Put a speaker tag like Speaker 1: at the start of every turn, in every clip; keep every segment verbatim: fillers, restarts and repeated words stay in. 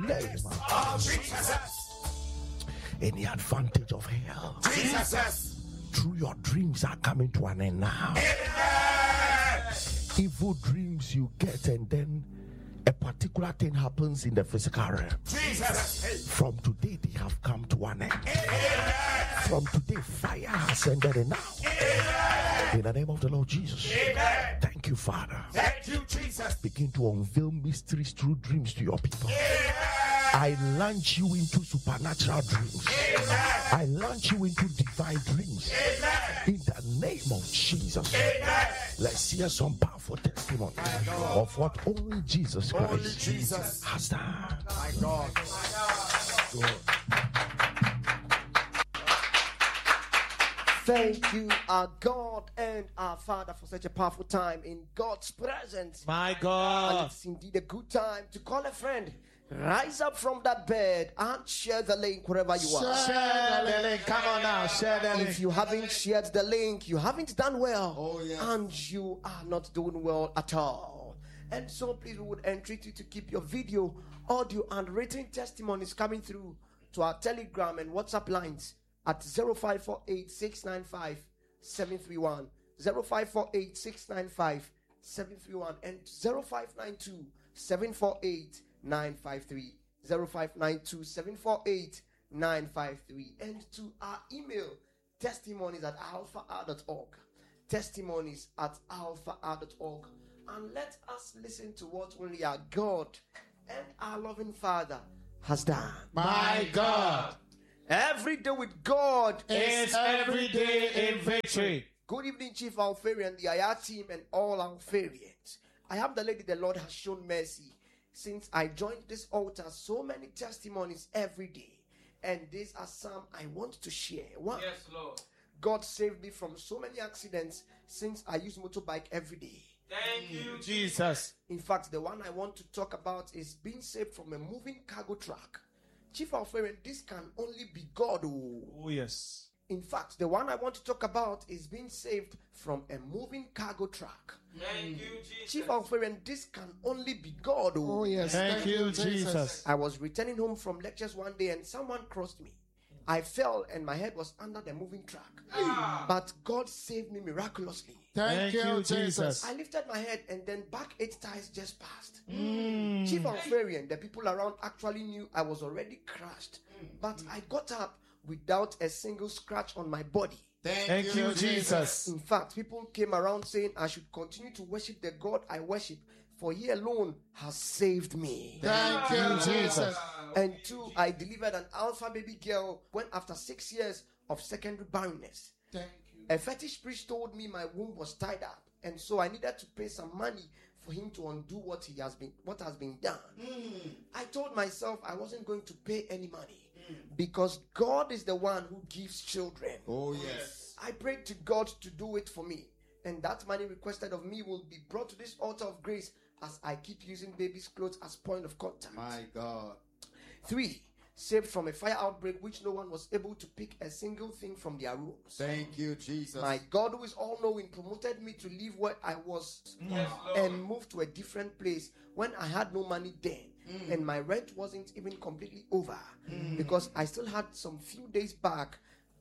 Speaker 1: name of Jesus. Any advantage of hell, Jesus, through your dreams are coming to an end now. Amen. Evil dreams you get, and then a particular thing happens in the physical realm. Jesus. From today, they have come to an end. Amen. From today, fire has ended now. Amen. In the name of the Lord Jesus. Amen. Thank you, Father. Thank you, Jesus. Begin to unveil mysteries through dreams to your people. Amen. I launch you into supernatural dreams. Amen. I launch you into divine dreams. Amen. In the name of Jesus. Amen. Let's hear some powerful testimony of what only Jesus Christ only Jesus. has done. My God. My God.
Speaker 2: Thank you, our God and our Father, for such a powerful time in God's presence.
Speaker 3: My God.
Speaker 2: And it's indeed a good time to call a friend. Rise up from that bed and share the link wherever you are.
Speaker 3: Share the link. Come on now. Share the link.
Speaker 2: If you haven't shared the link, you haven't done well.
Speaker 3: Oh, yes.
Speaker 2: And you are not doing well at all. And so please, we would entreat you to keep your video, audio, and written testimonies coming through to our Telegram and WhatsApp lines at zero five four eight, six nine five, seven three one, zero five four eight, six nine five, seven three one, and zero five nine two, seven four eight, nine five three, zero five nine two, seven four eight, nine five three, and to our email, testimonies at alpha r dot org, testimonies at alpha r dot org, and let us listen to what only our God and our loving Father has done.
Speaker 3: My God.
Speaker 2: Every day with God
Speaker 3: is every day in victory.
Speaker 2: Good evening, Chief Alfarian, the I R team, and all Alfarians. I am the lady the Lord has shown mercy. Since I joined this altar, so many testimonies every day. And these are some I want to share. One,
Speaker 4: yes, Lord.
Speaker 2: God saved me from so many accidents since I use motorbike every day.
Speaker 4: Thank you,
Speaker 3: Jesus.
Speaker 2: In fact, the one I want to talk about is being saved from a moving cargo truck. Chief Alfarian, this can only be God. Oh.
Speaker 3: oh, yes.
Speaker 2: In fact, the one I want to talk about is being saved from a moving cargo truck.
Speaker 4: Thank you, Jesus.
Speaker 2: Chief Alfarian, this can only be God. Oh,
Speaker 3: oh yes. Thank, Thank you, Jesus. Jesus.
Speaker 2: I was returning home from lectures one day and someone crossed me. I fell and my head was under the moving truck. Ah. But God saved me miraculously.
Speaker 3: Thank, Thank you, Jesus.
Speaker 2: I lifted my head and then back eight tires just passed.
Speaker 3: Mm.
Speaker 2: Chief Alfarian, the people around actually knew I was already crashed. But I got up without a single scratch on my body.
Speaker 3: Thank, Thank you, Jesus.
Speaker 2: In fact, people came around saying I should continue to worship the God I worship, for He alone has saved me.
Speaker 3: Thank you, Jesus.
Speaker 2: And two, I delivered an alpha baby girl when after six years of secondary barrenness.
Speaker 3: Thank you.
Speaker 2: A fetish priest told me my womb was tied up, and so I needed to pay some money for him to undo what he has been, what has been done.
Speaker 3: Mm.
Speaker 2: I told myself I wasn't going to pay any money mm. because God is the one who gives children.
Speaker 3: Oh yes.
Speaker 2: I prayed to God to do it for me, and that money requested of me will be brought to this altar of grace as I keep using baby's clothes as point of contact.
Speaker 3: My God.
Speaker 2: Three, saved from a fire outbreak which no one was able to pick a single thing from their rooms.
Speaker 3: Thank you, Jesus.
Speaker 2: My God, who is all-knowing, promoted me to leave where I was
Speaker 4: yes,
Speaker 2: and move to a different place when I had no money then.
Speaker 3: Mm.
Speaker 2: And my rent wasn't even completely over mm. because I still had some few days back.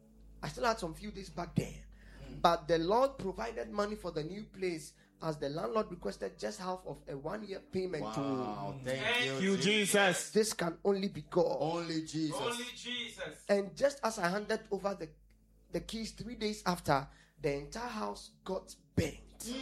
Speaker 2: I still had some few days back then. Mm. But the Lord provided money for the new place as the landlord requested just half of a one-year payment.
Speaker 3: Wow,
Speaker 2: to
Speaker 3: thank,
Speaker 4: thank
Speaker 3: you,
Speaker 4: you, Jesus.
Speaker 2: This can only be God.
Speaker 3: Only Jesus.
Speaker 4: Only Jesus.
Speaker 2: And just as I handed over the, the keys three days after, the entire house got burnt.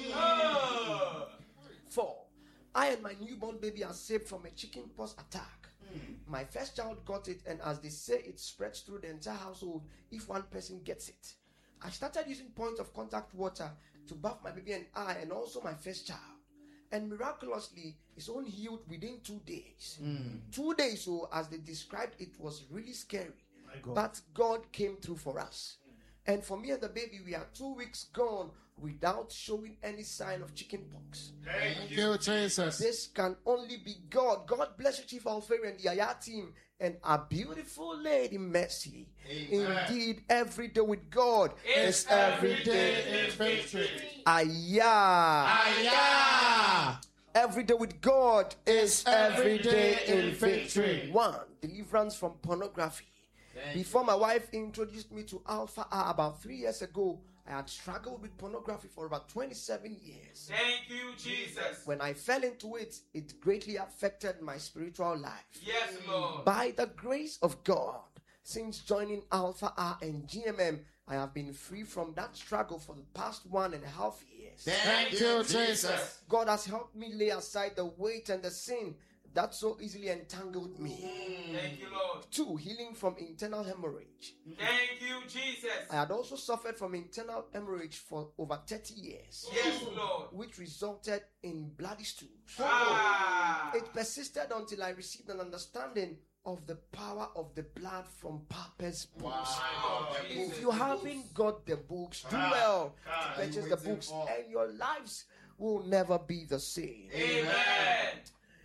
Speaker 4: Oh.
Speaker 2: Four, I and my newborn baby are saved from a chickenpox attack. Mm. My first child got it, and as they say, it spreads through the entire household if one person gets it. I started using point of contact water to bath my baby and I, and also my first child. And miraculously, his own healed within two days.
Speaker 3: Mm.
Speaker 2: Two days, so as they described, it was really scary.
Speaker 3: God.
Speaker 2: But God came through for us. And for me and the baby, we are two weeks gone without showing any sign of chickenpox.
Speaker 4: Thank,
Speaker 3: Thank you, Jesus.
Speaker 2: This can only be God. God bless you, Chief Alfarian, the I R team, and our beautiful lady Mercy.
Speaker 3: Amen.
Speaker 2: Indeed, every day with God
Speaker 4: is every day in victory.
Speaker 2: Ayah.
Speaker 3: Ayah.
Speaker 2: Every day with God
Speaker 3: is every day in victory.
Speaker 2: One, deliverance from pornography. Before my wife introduced me to Alpha R about three years ago, I had struggled with pornography for about twenty-seven years.
Speaker 4: Thank you, Jesus.
Speaker 2: When I fell into it, it greatly affected my spiritual life.
Speaker 4: Yes, Lord.
Speaker 2: By the grace of God, since joining Alpha R and G M M, I have been free from that struggle for the past one and a half years.
Speaker 3: Thank you, Jesus.
Speaker 2: God has helped me lay aside the weight and the sin that so easily entangled me.
Speaker 4: Thank you, Lord.
Speaker 2: Two, healing from internal hemorrhage.
Speaker 4: Thank you, Jesus.
Speaker 2: I had also suffered from internal hemorrhage for over thirty years,
Speaker 4: Yes, Lord.
Speaker 2: which resulted in bloody stools.
Speaker 4: Ah.
Speaker 2: It persisted until I received an understanding of the power of the blood from Papa's books.
Speaker 4: Oh,
Speaker 2: If
Speaker 4: Jesus.
Speaker 2: you haven't got the books, do well to purchase the
Speaker 3: waiting
Speaker 2: books,
Speaker 3: for?
Speaker 2: and your lives will never be the same.
Speaker 4: Amen.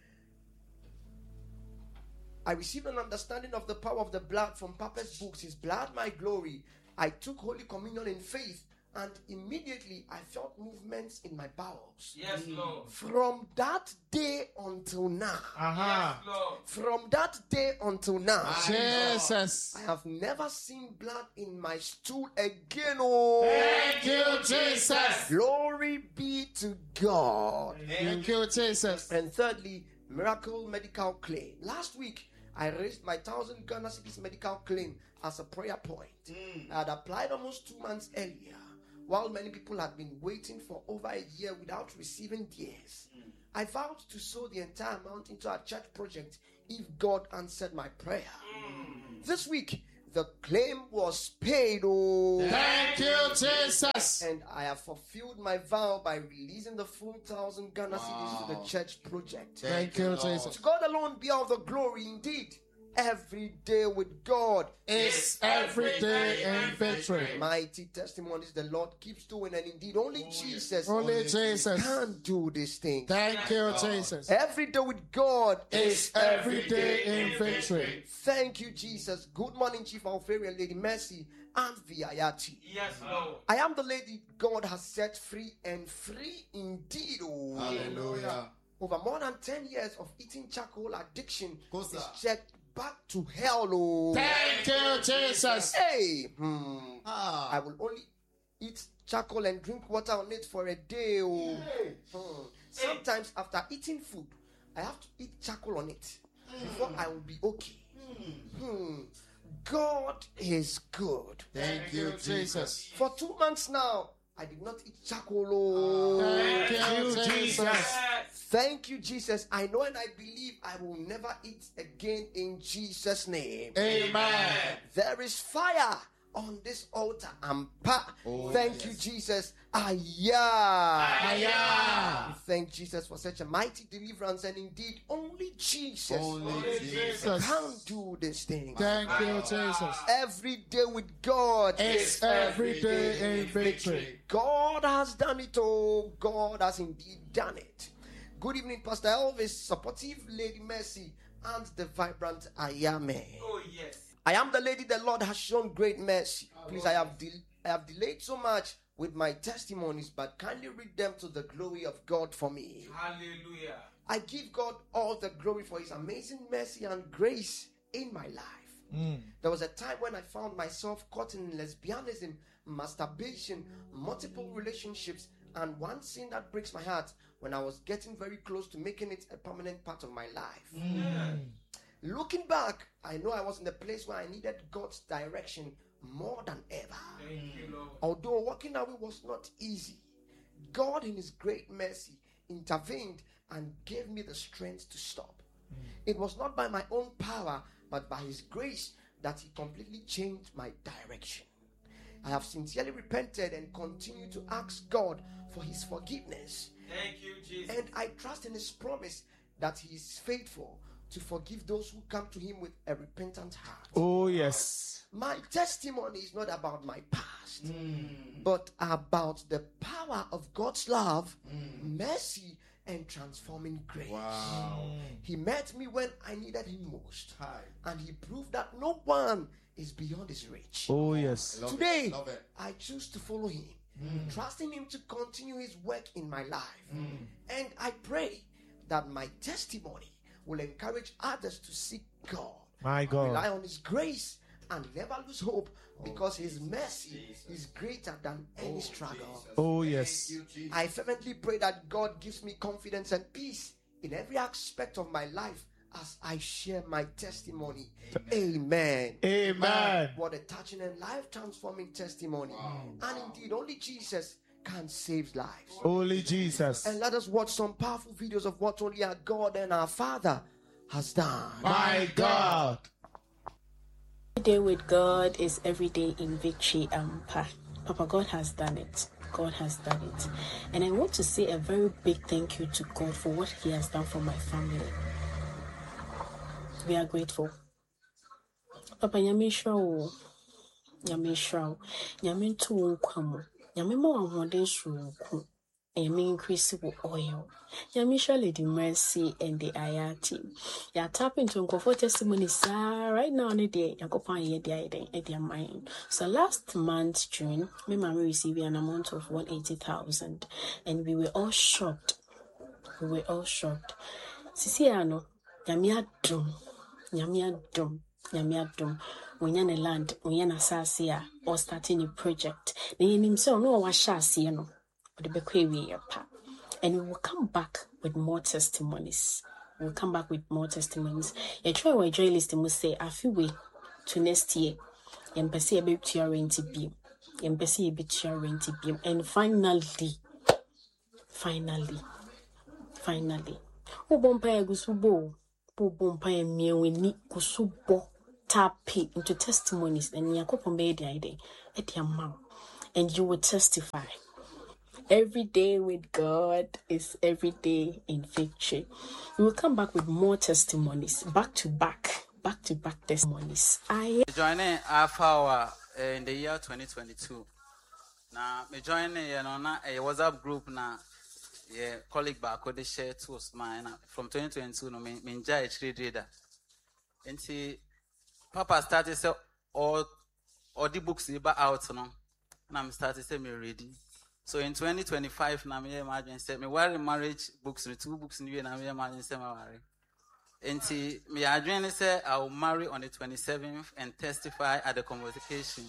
Speaker 2: I received an understanding of the power of the blood from Papa's books, His Blood, My Glory. I took Holy Communion in faith, and immediately I felt movements in my bowels.
Speaker 4: Yes, Lord.
Speaker 2: From that day until now,
Speaker 3: Uh-huh.
Speaker 4: Yes, Lord.
Speaker 2: from that day until now,
Speaker 3: Jesus.
Speaker 2: I have never seen blood in my stool again. Oh,
Speaker 3: Thank you, Jesus.
Speaker 2: glory be to God.
Speaker 3: Thank you, Jesus.
Speaker 2: And thirdly, miracle medical claim. Last week, I raised my thousand Ghana cedis medical claim as a prayer point. I had applied almost two months earlier, while many people had been waiting for over a year without receiving theirs. I vowed to sow the entire amount into our church project if God answered my prayer. This week, the claim was paid. Oh,
Speaker 3: Thank you, Jesus.
Speaker 2: and I have fulfilled my vow by releasing the full thousand Ghana cedis to the church project.
Speaker 3: Thank you, Jesus.
Speaker 2: To God alone be all the glory. Indeed, every day with God
Speaker 3: It's every day in victory.
Speaker 2: mighty testimonies the Lord keeps doing, and indeed only Jesus
Speaker 3: Only Jesus.
Speaker 2: can do this thing.
Speaker 3: Thank you, Jesus.
Speaker 2: Every day with God
Speaker 3: It's every day in victory.
Speaker 2: Thank you, Jesus. Good morning, Chief Alfari and Lady Mercy and Viayati.
Speaker 4: Yes, Lord.
Speaker 2: I am the lady God has set free, and free indeed. Oh.
Speaker 3: Hallelujah.
Speaker 2: Over more than ten years of eating charcoal addiction
Speaker 3: Kosa.
Speaker 2: is checked back to hell. Oh.
Speaker 3: Thank you, Jesus.
Speaker 2: Hey, hmm.
Speaker 3: Ah.
Speaker 2: I will only eat charcoal and drink water on it for a day. Oh. Hmm. Sometimes after eating food, I have to eat charcoal on it before I will be okay. Hmm. God is good.
Speaker 3: Thank you, Jesus.
Speaker 2: For two months now, I did not eat charcoal. Oh.
Speaker 3: Thank you, Jesus.
Speaker 4: Yes.
Speaker 2: Thank you, Jesus. I know and I believe I will never eat again in Jesus' name.
Speaker 3: Amen.
Speaker 2: There is fire on this altar. Ampa.
Speaker 3: Oh,
Speaker 2: Thank
Speaker 3: yes.
Speaker 2: you, Jesus. Aya.
Speaker 3: Aya.
Speaker 2: Thank Jesus for such a mighty deliverance, and indeed only Jesus
Speaker 3: Only Jesus.
Speaker 2: can
Speaker 3: Jesus.
Speaker 2: do this thing.
Speaker 3: Thank you, Jesus.
Speaker 2: Every day with God
Speaker 3: It's every day in victory.
Speaker 2: God has done it. Oh, God has indeed done it. Good evening, Pastor Elvis, supportive Lady Mercy, and the vibrant Ayame.
Speaker 4: Oh, yes.
Speaker 2: I am the lady the Lord has shown great mercy. Please, I have de- I have delayed so much with my testimonies, but kindly read them to the glory of God for me.
Speaker 4: Hallelujah.
Speaker 2: I give God all the glory for His amazing mercy and grace in my life. There was a time when I found myself caught in lesbianism, masturbation, multiple relationships, and one sin that breaks my heart when I was getting very close to making it a permanent part of my life. Looking back, I know I was in a place where I needed God's direction more than ever.
Speaker 4: Thank you, Lord.
Speaker 2: Although walking away was not easy, God in His great mercy intervened and gave me the strength to stop. It was not by my own power, but by His grace that He completely changed my direction. I have sincerely repented and continue to ask God for His forgiveness.
Speaker 4: Thank you, Jesus.
Speaker 2: And I trust in His promise that He is faithful to forgive those who come to Him with a repentant heart.
Speaker 3: Oh, yes.
Speaker 2: My testimony is not about my past, but about the power of God's love, mercy, and transforming grace.
Speaker 3: Wow.
Speaker 2: He met me when I needed Him most,
Speaker 3: Hi.
Speaker 2: and He proved that no one is beyond His reach.
Speaker 3: Oh, yes.
Speaker 2: Today,
Speaker 3: it, love it.
Speaker 2: I choose to follow Him, trusting Him to continue His work in my life. And I pray that my testimony will encourage others to seek God,
Speaker 3: My God.
Speaker 2: rely on His grace, and never lose hope, because His mercy is greater than any struggle.
Speaker 3: Oh, yes.
Speaker 2: I fervently pray that God gives me confidence and peace in every aspect of my life as I share my testimony. Amen.
Speaker 3: Amen.
Speaker 2: What a touching and life-transforming testimony. And indeed, only Jesus can save lives.
Speaker 3: Only Jesus.
Speaker 2: And let us watch some powerful videos of what only our God and our Father has done.
Speaker 3: My God.
Speaker 5: Every day with God is every day in victory. Um, pa- Papa, God has done it. God has done it. And I want to say a very big thank you to God for what He has done for my family. We are grateful. Papa, Nyame Shao, Nyame Shao, Nyame Tu Kwamo, Nyame Mo Amode Shuku, Nyame increase oil. Nyame show Lady Mercy and the Aya team. You are tapping to Nkofo testimonies right now on the day. You go find your day at their mind. So last month June, my mom received an amount of one eighty thousand, and we were all shocked. We were all shocked. Sisiano, Nyame adom, Nyame adom, Nyame adom. When you're in land, when you're in Asasia, or starting a project, then you himself no one shall see you know, but the bakery pa. And we will come back with more testimonies. We will come back with more testimonies. You try our joy list and we say, I feel way to next year. You can see a bit to your renty beam. You can see a bit to your renty beam. And finally, finally, finally, who bompire gusubo, who bompire me when ni gusubo tap into testimonies and Yakopon made the idea at your mom, and you will testify. Every day with God is every day in victory. We will come back with more testimonies, back to back, back to back testimonies. I
Speaker 6: joining Alpha in the year twenty twenty-two. Now, me joining you know na a WhatsApp group na yeah colleague back they share tools mine from twenty twenty-two. No me me enjoy trade reader. And see, Papa started say all all the books about out no. And I'm started say me ready. So in twenty twenty-five, na me imagine say me worry marriage books, the two books new, na me imagine say me worry. And me adrenaline say I will marry on the twenty-seventh and testify at the convocation.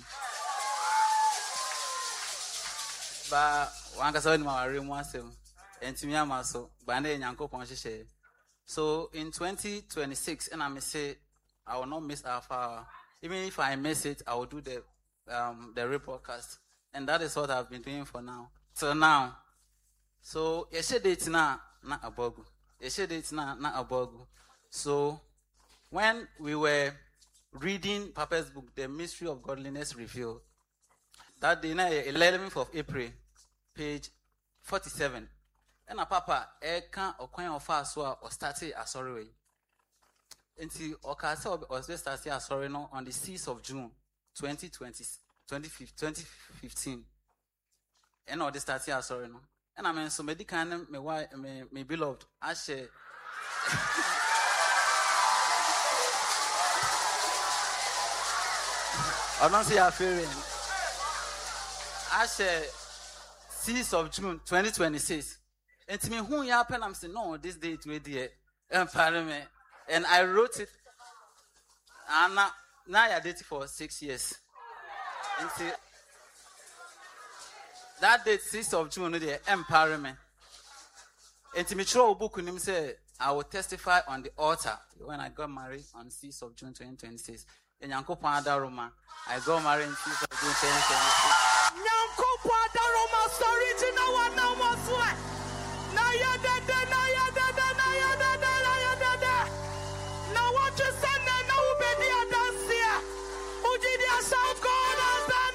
Speaker 6: But one can say me worry more say, and me am also, but na nyanko ponche. So in twenty twenty-six, and I may say I will not miss Alpha. Even if I miss it, I will do the um the repodcast. And that is what I've been doing for now. So now. So, yeshe date na na abogu. Yeshe date na na abogu. So, when we were reading Papa's book, The Mystery of Godliness Revealed, that day na eleventh of April, page forty-seven. And a Papa, eka okwen ofa aswa or started a sorry way. Until okasa or started a sorry no on the sixth of June, twenty twenty. twenty fifteen. And all this starts here, sorry, no. And I mean, so medical, me why me me beloved, I share. I don't see a feeling. I share sixth of June, twenty twenty-six. And to me, who you happen? I'm saying, no, this date we did, and parliament. And I wrote it. And now, now I did it for six years. Until that date, sixth of June, the empowerment. And to me, throw a book in him say, I will testify on the altar when I got married on sixth of June, twenty twenty-six. In Yanko Padaroma, I got married on sixth of June, twenty twenty-six.
Speaker 7: Yanko Padaroma, sorry to know what now was what. Now you're dead, now you're dead, now you're dead, now you're dead. Now what you said, now will be the dance here. Who did you shout God has done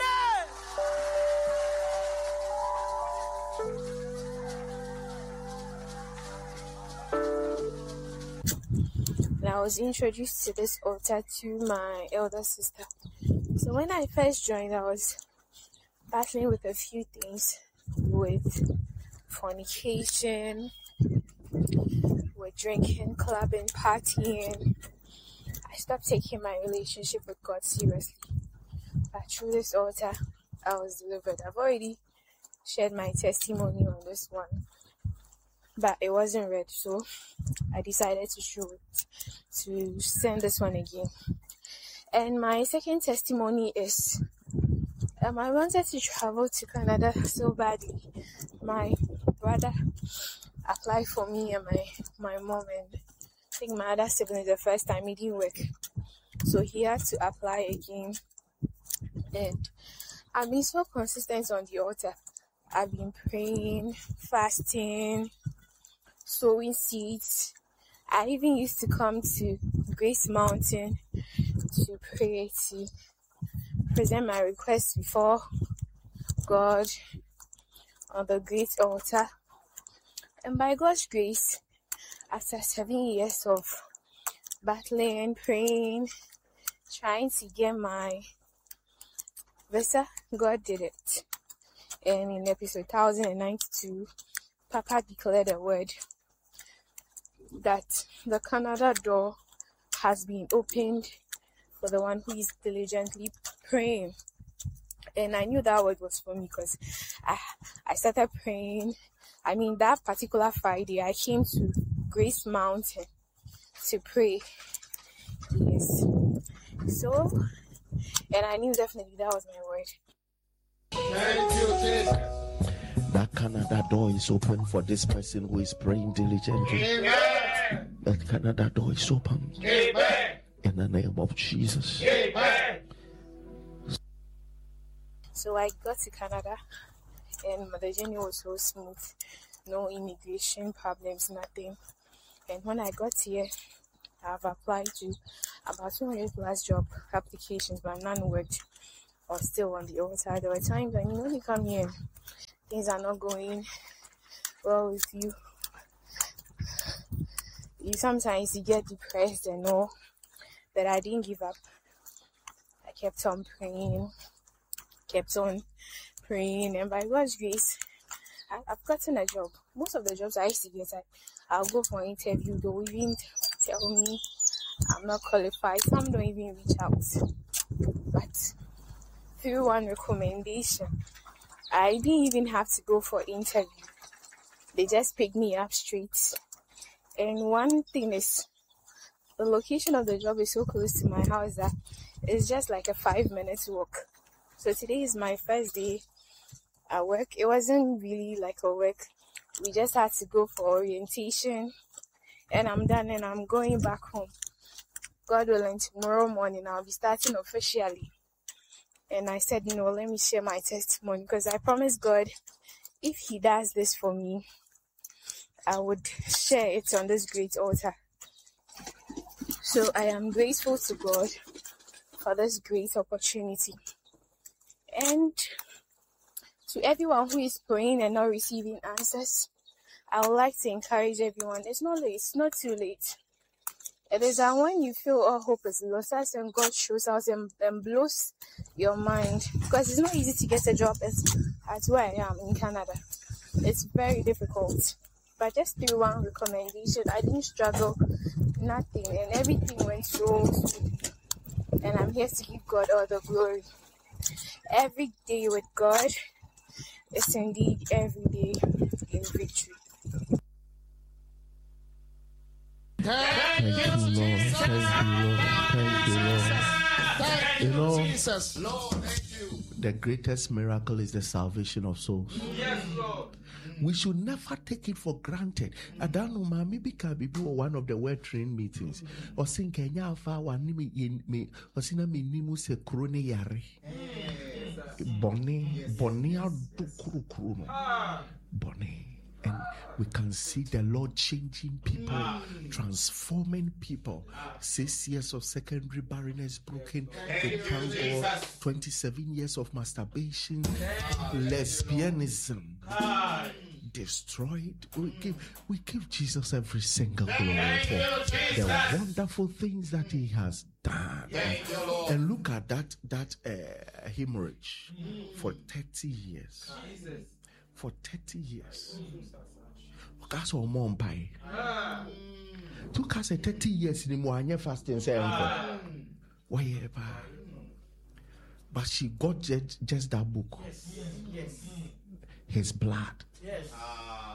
Speaker 7: it?
Speaker 8: I was introduced to this altar to my elder sister. So when I first joined, I was battling with a few things, with fornication, with drinking, clubbing, partying. I stopped taking my relationship with God seriously. But through this altar, I was delivered. I've already shared my testimony on this one. but it wasn't red, so I decided to show it, to send this one again. And my second testimony is um, I wanted to travel to Canada so badly. My brother applied for me and my, my mom, and I think my other sibling the first time it didn't work. So he had to apply again. And I've been so consistent on the altar. I've been praying, fasting, sowing seeds. I even used to come to Grace Mountain to pray, to present my requests before God on the great altar. And by God's grace, after seven years of battling, praying, trying to get my visa, God did it. And in episode one thousand ninety-two, Papa declared a word that the Canada door has been opened for the one who is diligently praying. And I knew that word was for me because I, I started praying. I mean, that particular Friday, I came to Grace Mountain to pray. Yes. So, and I knew definitely that was my word.
Speaker 3: Thank you, Jesus.
Speaker 1: That Canada door is open for this person who is praying diligently.
Speaker 3: Amen.
Speaker 1: That Canada door is open.
Speaker 3: Amen.
Speaker 1: In the name of Jesus.
Speaker 3: Amen.
Speaker 8: So I got to Canada and the journey was so smooth. No immigration problems, nothing. And when I got here, I've applied to about two hundred plus job applications, but none worked or still on the altar. There were times when you know you come here, things are not going well with you. You sometimes you get depressed and all, but I didn't give up. I kept on praying, kept on praying, and by God's grace, I, I've gotten a job. Most of the jobs I used to get, I, I'll go for an interview. They'll even tell me I'm not qualified. Some don't even reach out. But through one recommendation, I didn't even have to go for interview. They just picked me up straight. And one thing is, the location of the job is so close to my house that it's just like a five minutes walk. So today is my first day at work. It wasn't really like a work. We just had to go for orientation, and I'm done and I'm going back home. God willing, tomorrow morning I'll be starting officially. And I said, you know, let me share my testimony because I promised God, if He does this for me, I would share it on this great altar. So I am grateful to God for this great opportunity. And to everyone who is praying and not receiving answers, I would like to encourage everyone. It's not late. It's not too late. It is that when you feel all hope is lost, that's when God shows out and, and blows your mind. Because it's not easy to get a job as, as where I am in Canada. It's very difficult. But just through one recommendation, I didn't struggle, nothing. And everything went so smooth. And I'm here to give God all the glory. Every day with God is indeed every day in victory.
Speaker 1: Thank you, Lord. Thank you, Lord. Thank you, Lord.
Speaker 3: Thank
Speaker 1: You
Speaker 3: you,
Speaker 1: know,
Speaker 3: Jesus. Lord, thank you.
Speaker 1: the greatest miracle is the salvation of souls.
Speaker 4: Yes, Lord.
Speaker 1: We should never take it for granted. I don't know, maybe can be one of the well trained meetings. Or sing Kenya Alpha one me or sing me nimu se krone yare. Bonnie, Bonnie out do kuru kuru. Bonnie. And we can see the Lord changing people, transforming people. Six years of secondary barrenness broken. We thank God. twenty-seven years of masturbation, lesbianism destroyed. We give, we give Jesus every single glory for the wonderful things that He has done. And look at that that uh, hemorrhage for thirty years. For thirty years. That's all mom pie. Took us a thirty years in the fasting say why but she got just, just that book. Yes. Yes. His blood. Yes.